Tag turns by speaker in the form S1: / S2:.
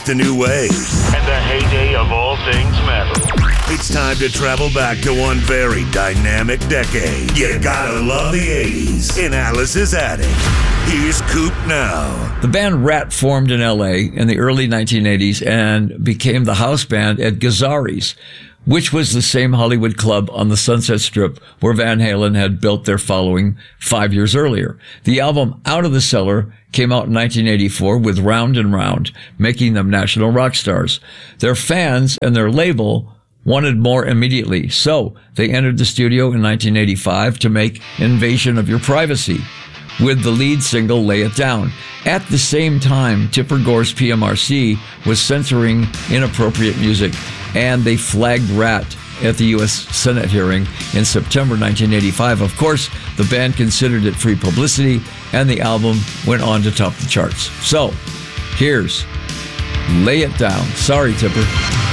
S1: just a new wave.
S2: And the heyday of all things metal.
S1: It's time to travel back to one very dynamic decade. You gotta love the 80s in Alice's Attic. Here's Coop now.
S3: The band Rat formed in L.A. in the early 1980s and became the house band at Gazzarri's, which was the same Hollywood club on the Sunset Strip where Van Halen had built their following 5 years earlier. The album Out of the Cellar came out in 1984 with Round and Round, making them national rock stars. Their fans and their label wanted more immediately, so they entered the studio in 1985 to make Invasion of Your Privacy, with the lead single Lay It Down. At the same time, Tipper Gore's PMRC was censoring inappropriate music, and they flagged Rat at the U.S. Senate hearing in September 1985. Of course, the band considered it free publicity, and the album went on to top the charts. So, here's Lay It Down. Sorry, Tipper.